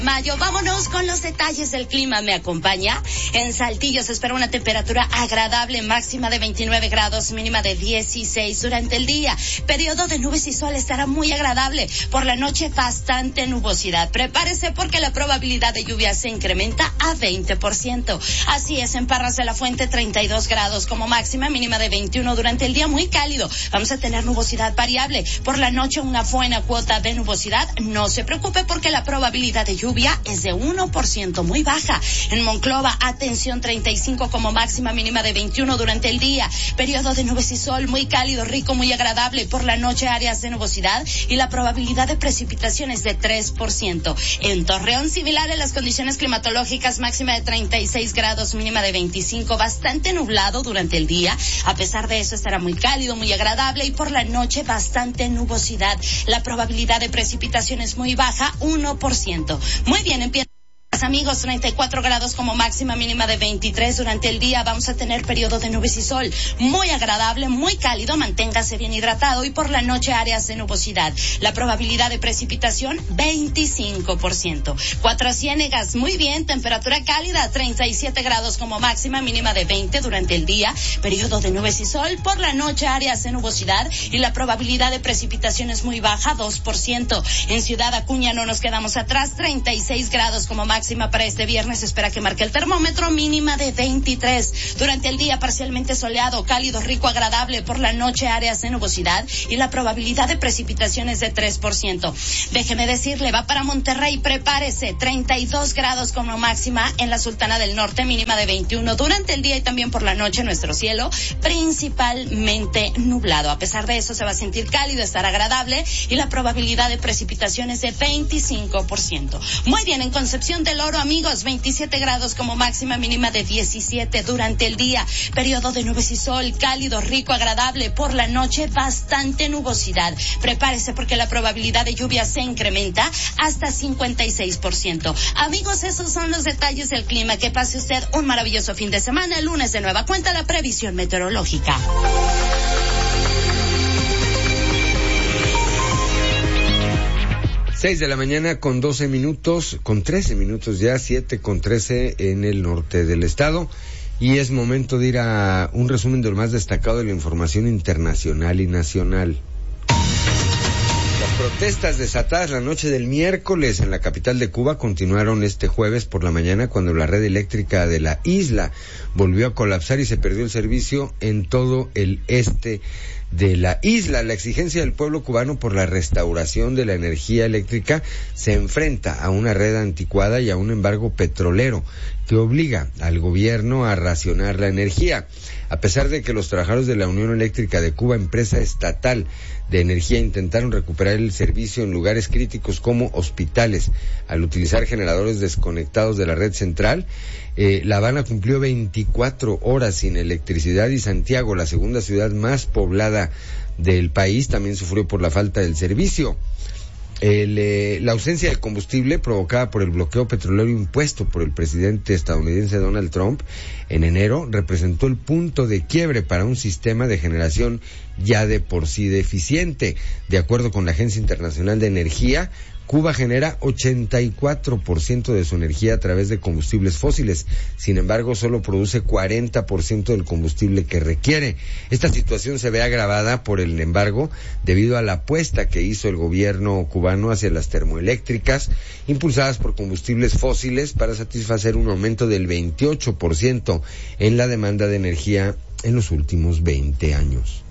Mayo, vámonos con los detalles del clima. ¿Me acompaña? En Saltillo se espera una temperatura agradable, máxima de 29 grados, mínima de 16 durante el día. Periodo de nubes y sol estará muy agradable. Por la noche bastante nubosidad. Prepárese porque la probabilidad de lluvia se incrementa a 20%. Así es, en Parras de la Fuente 32 grados como máxima, mínima de 21 durante el día, muy cálido. Vamos a tener nubosidad variable. Por la noche una buena cuota de nubosidad. No se preocupe porque la probabilidad de lluvia es de 1%, muy baja. En Monclova, atención, 35 como máxima, mínima de 21 durante el día. Periodo de nubes y sol, muy cálido, rico, muy agradable. Por la noche áreas de nubosidad y la probabilidad de precipitaciones de 3%. En Torreón, similar en las condiciones climatológicas, máxima de 36 grados, mínima de 25, bastante nublado durante el día. A pesar de eso estará muy cálido, muy agradable y por la noche bastante nubosidad. La probabilidad de precipitaciones muy baja, 1%. Muy bien, empieza. Amigos, 34 grados como máxima, mínima de 23 durante el día. Vamos a tener periodo de nubes y sol muy agradable, muy cálido. Manténgase bien hidratado y por la noche áreas de nubosidad. La probabilidad de precipitación 25%. Cuatro Ciénegas, muy bien, temperatura cálida, 37 grados como máxima, mínima de 20 durante el día. Periodo de nubes y sol, por la noche áreas de nubosidad y la probabilidad de precipitación es muy baja, 2%. En Ciudad Acuña no nos quedamos atrás, 36 grados como máxima para este viernes, espera que marque el termómetro, mínima de 23. Durante el día parcialmente soleado, cálido, rico, agradable. Por la noche áreas de nubosidad y la probabilidad de precipitaciones de 3%. Déjeme decirle, va para Monterrey, prepárese, 32 grados como máxima en la Sultana del Norte, mínima de 21. Durante el día y también por la noche nuestro cielo principalmente nublado. A pesar de eso se va a sentir cálido, estará agradable y la probabilidad de precipitaciones de 25%. Muy bien, en Concepción del Oro, amigos, 27 grados como máxima, mínima de 17 durante el día. Periodo de nubes y sol, cálido, rico, agradable. Por la noche bastante nubosidad. Prepárese porque la probabilidad de lluvia se incrementa hasta 56%. Amigos, esos son los detalles del clima. Que pase usted un maravilloso fin de semana. El lunes de nueva cuenta la previsión meteorológica. 6 de la mañana con 12 minutos, con 13 minutos ya, 7 con 13 en el norte del estado. Y es momento de ir a un resumen de lo más destacado de la información internacional y nacional. Las protestas desatadas la noche del miércoles en la capital de Cuba continuaron este jueves por la mañana cuando la red eléctrica de la isla volvió a colapsar y se perdió el servicio en todo el este de la isla. La exigencia del pueblo cubano por la restauración de la energía eléctrica se enfrenta a una red anticuada y a un embargo petrolero que obliga al gobierno a racionar la energía. A pesar de que los trabajadores de la Unión Eléctrica de Cuba, empresa estatal de energía, intentaron recuperar el servicio en lugares críticos como hospitales al utilizar generadores desconectados de la red central, La Habana cumplió 24 horas sin electricidad y Santiago, la segunda ciudad más poblada del país, también sufrió por la falta del servicio. La ausencia de combustible provocada por el bloqueo petrolero impuesto por el presidente estadounidense Donald Trump en enero representó el punto de quiebre para un sistema de generación ya de por sí deficiente. De acuerdo con la Agencia Internacional de Energía, Cuba genera 84% de su energía a través de combustibles fósiles. Sin embargo, solo produce 40% del combustible que requiere. Esta situación se ve agravada por el embargo debido a la apuesta que hizo el gobierno cubano hacia las termoeléctricas impulsadas por combustibles fósiles para satisfacer un aumento del 28% en la demanda de energía en los últimos 20 años.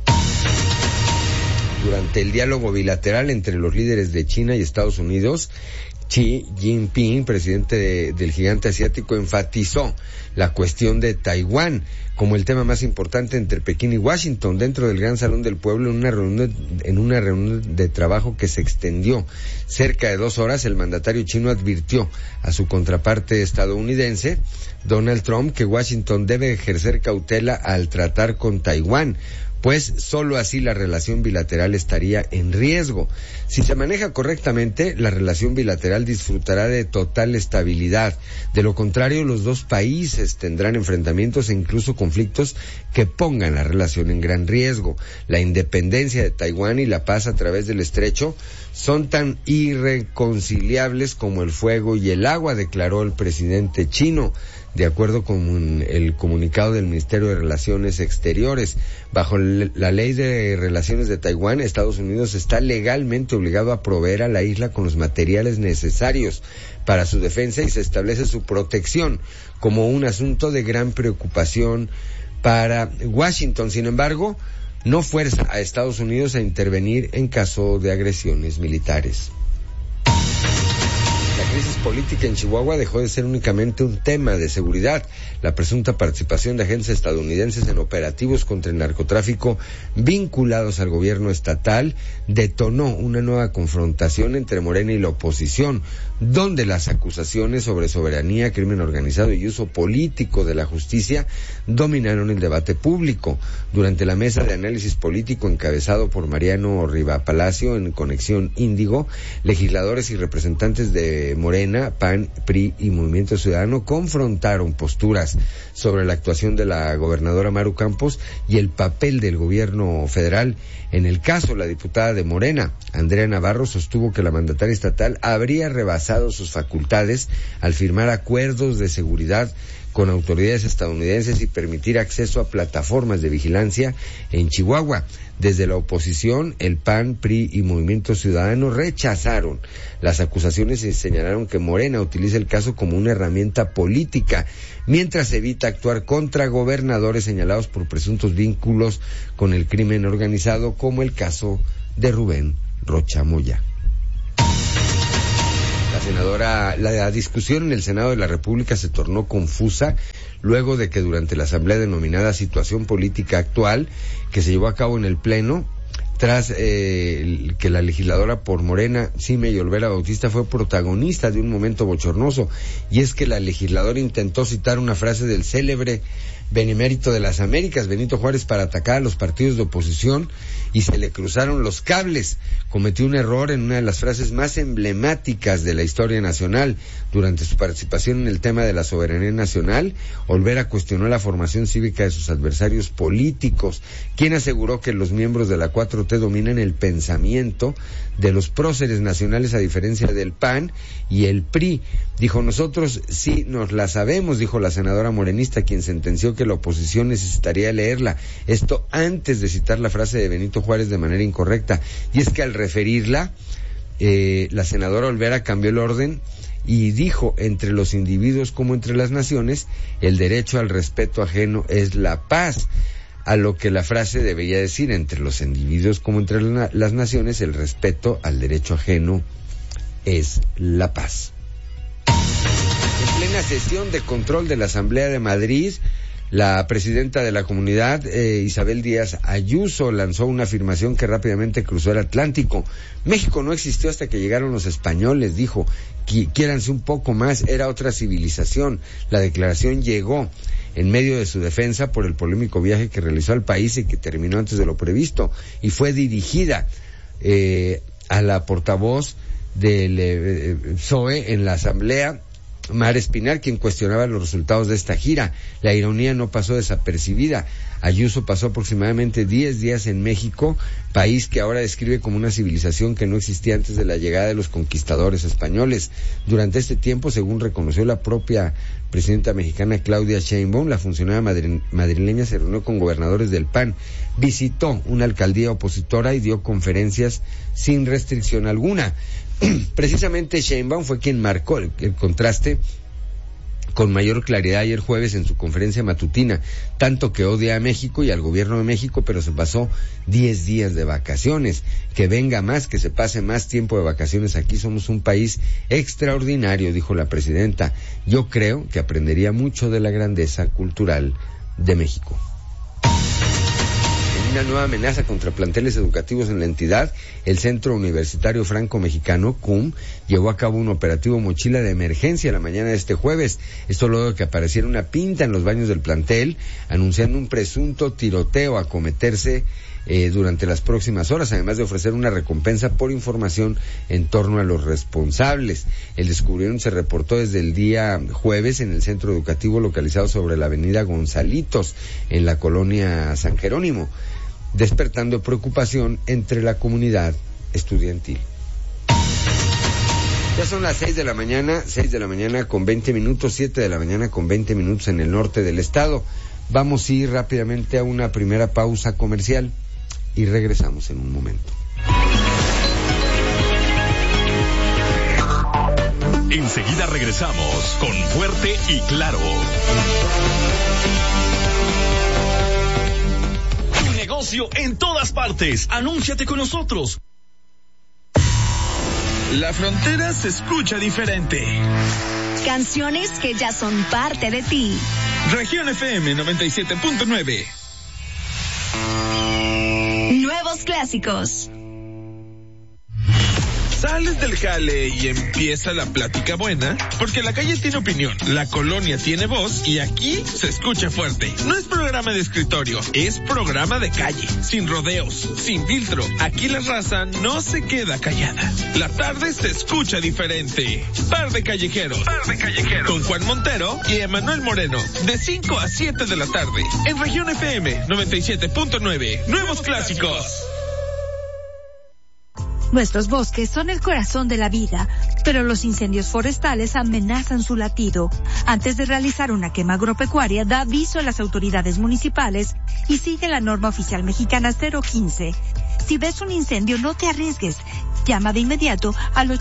Durante el diálogo bilateral entre los líderes de China y Estados Unidos, Xi Jinping, presidente del gigante asiático, enfatizó la cuestión de Taiwán como el tema más importante entre Pekín y Washington dentro del Gran Salón del Pueblo en una reunión de trabajo que se extendió cerca de 2 horas. El mandatario chino advirtió a su contraparte estadounidense, Donald Trump, que Washington debe ejercer cautela al tratar con Taiwán, pues solo así la relación bilateral estaría en riesgo. Si se maneja correctamente, la relación bilateral disfrutará de total estabilidad. De lo contrario, los dos países tendrán enfrentamientos e incluso conflictos que pongan la relación en gran riesgo. La independencia de Taiwán y la paz a través del estrecho son tan irreconciliables como el fuego y el agua, declaró el presidente chino. De acuerdo con el comunicado del Ministerio de Relaciones Exteriores, bajo la Ley de Relaciones de Taiwán, Estados Unidos está legalmente obligado a proveer a la isla con los materiales necesarios para su defensa y se establece su protección como un asunto de gran preocupación para Washington. Sin embargo, no fuerza a Estados Unidos a intervenir en caso de agresiones militares. La crisis política en Chihuahua dejó de ser únicamente un tema de seguridad. La presunta participación de agentes estadounidenses en operativos contra el narcotráfico vinculados al gobierno estatal detonó una nueva confrontación entre Morena y la oposición, donde las acusaciones sobre soberanía, crimen organizado y uso político de la justicia dominaron el debate público. Durante la mesa de análisis político encabezado por Mariano Riva Palacio en Conexión Índigo, legisladores y representantes de Morena, PAN, PRI y Movimiento Ciudadano confrontaron posturas sobre la actuación de la gobernadora Maru Campos y el papel del gobierno federal. En el caso, la diputada de Morena, Andrea Navarro, sostuvo que la mandataria estatal habría rebasado sus facultades al firmar acuerdos de seguridad con autoridades estadounidenses y permitir acceso a plataformas de vigilancia en Chihuahua. Desde la oposición, el PAN, PRI y Movimiento Ciudadano rechazaron las acusaciones y señalaron que Morena utiliza el caso como una herramienta política, mientras evita actuar contra gobernadores señalados por presuntos vínculos con el crimen organizado, como el caso de Rubén Rocha Moya. La discusión en el Senado de la República se tornó confusa luego de que durante la asamblea denominada Situación Política Actual, que se llevó a cabo en el Pleno, tras que la legisladora por Morena, Ximei Olvera Bautista, fue protagonista de un momento bochornoso, y es que la legisladora intentó citar una frase del célebre benemérito de las Américas, Benito Juárez, para atacar a los partidos de oposición, y se le cruzaron los cables. Cometió un error en una de las frases más emblemáticas de la historia nacional. Durante su participación en el tema de la soberanía nacional, Olvera cuestionó la formación cívica de sus adversarios políticos, quien aseguró que los miembros de la 4T dominan el pensamiento de los próceres nacionales, a diferencia del PAN y el PRI. Dijo: nosotros sí nos la sabemos, dijo la senadora morenista, quien sentenció que la oposición necesitaría leerla. Esto antes de citar la frase de Benito Juárez de manera incorrecta. Y es que al referirla, la senadora Olvera cambió el orden y dijo: entre los individuos como entre las naciones, el derecho al respeto ajeno es la paz. A lo que la frase debería decir: entre los individuos como entre las naciones, el respeto al derecho ajeno es la paz. En plena sesión de control de la Asamblea de Madrid, la presidenta de la comunidad, Isabel Díaz Ayuso, lanzó una afirmación que rápidamente cruzó el Atlántico. México no existió hasta que llegaron los españoles, dijo. Quiéranse un poco más, era otra civilización. La declaración llegó en medio de su defensa por el polémico viaje que realizó al país y que terminó antes de lo previsto, y fue dirigida a la portavoz del PSOE en la Asamblea, Mar Espinar, quien cuestionaba los resultados de esta gira. La ironía no pasó desapercibida. Ayuso pasó aproximadamente 10 días en México, país que ahora describe como una civilización que no existía antes de la llegada de los conquistadores españoles. Durante este tiempo, según reconoció la propia presidenta mexicana Claudia Sheinbaum, la funcionaria madrileña se reunió con gobernadores del PAN, visitó una alcaldía opositora y dio conferencias sin restricción alguna. Precisamente Sheinbaum fue quien marcó el contraste con mayor claridad ayer jueves en su conferencia matutina, tanto que odia a México y al gobierno de México, pero se pasó 10 días de vacaciones. Que venga más, que se pase más tiempo de vacaciones aquí, somos un país extraordinario, dijo la presidenta. Yo creo que aprendería mucho de la grandeza cultural de México. En una nueva amenaza contra planteles educativos en la entidad. El Centro Universitario Franco-Mexicano, CUM, llevó a cabo un operativo mochila de emergencia la mañana de este jueves. Esto luego de que apareciera una pinta en los baños del plantel, anunciando un presunto tiroteo a cometerse durante las próximas horas, además de ofrecer una recompensa por información en torno a los responsables. El descubrimiento se reportó desde el día jueves en el centro educativo localizado sobre la avenida Gonzalitos, en la colonia San Jerónimo, despertando preocupación entre la comunidad estudiantil. Ya son las 6 de la mañana con 20 minutos, 7 de la mañana con 20 minutos en el norte del estado. Vamos a ir rápidamente a una primera pausa comercial y regresamos en un momento. Enseguida regresamos con Fuerte y Claro. Tu negocio en todas partes. Anúnciate con nosotros. La frontera se escucha diferente. Canciones que ya son parte de ti. Región FM 97.9. Nuevos clásicos. Sales del jale y empieza la plática buena, porque la calle tiene opinión, la colonia tiene voz y aquí se escucha fuerte. No es programa de escritorio, es programa de calle, sin rodeos, sin filtro. Aquí la raza no se queda callada. La tarde se escucha diferente. Par de callejeros. Con Juan Montero y Emanuel Moreno, de 5 a 7 de la tarde, en Región FM 97.9. Nuevos clásicos. Nuestros bosques son el corazón de la vida, pero los incendios forestales amenazan su latido. Antes de realizar una quema agropecuaria, da aviso a las autoridades municipales y sigue la norma oficial mexicana 015. Si ves un incendio, no te arriesgues. Llama de inmediato al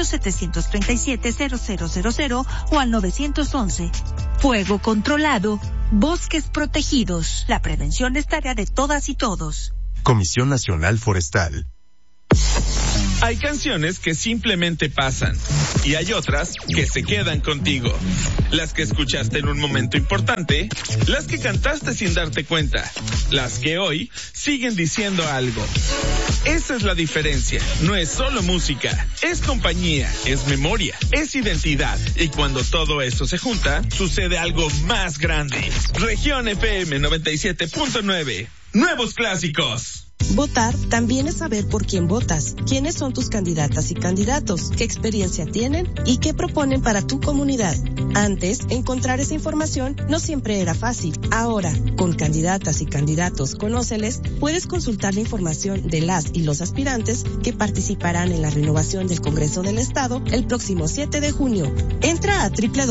800-737-0000 o al 911. Fuego controlado, bosques protegidos. La prevención es tarea de todas y todos. Comisión Nacional Forestal. Hay canciones que simplemente pasan y hay otras que se quedan contigo. Las que escuchaste en un momento importante, las que cantaste sin darte cuenta, las que hoy siguen diciendo algo. Esa es la diferencia. No es solo música, es compañía, es memoria, es identidad. Y cuando todo eso se junta, sucede algo más grande. Región FM 97.9. Nuevos clásicos. Votar también es saber por quién votas, quiénes son tus candidatas y candidatos, qué experiencia tienen y qué proponen para tu comunidad. Antes, encontrar esa información no siempre era fácil. Ahora, con Candidatas y Candidatos Conóceles, puedes consultar la información de las y los aspirantes que participarán en la renovación del Congreso del Estado el próximo 7 de junio. Entra a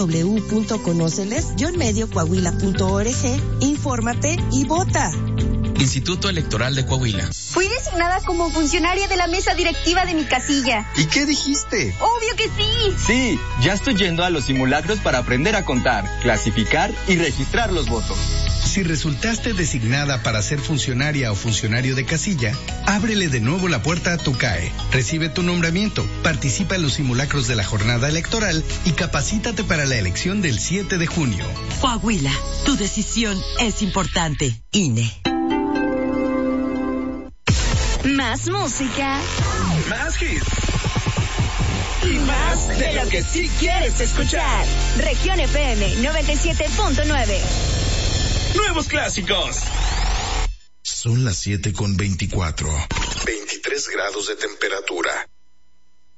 www.conoceles-mediocoahuila.org, infórmate y vota. Instituto Electoral de Coahuila. Fui designada como funcionaria de la mesa directiva de mi casilla. ¿Y qué dijiste? ¡Obvio que sí! Sí, ya estoy yendo a los simulacros para aprender a contar, clasificar y registrar los votos. Si resultaste designada para ser funcionaria o funcionario de casilla, ábrele de nuevo la puerta a tu CAE. Recibe tu nombramiento, participa en los simulacros de la jornada electoral y capacítate para la elección del 7 de junio. Coahuila, tu decisión es importante. INE. Más música. Más hits. Y más de lo que sí quieres escuchar. Región FM 97.9. Nuevos clásicos. Son las 7:24. 23 grados de temperatura.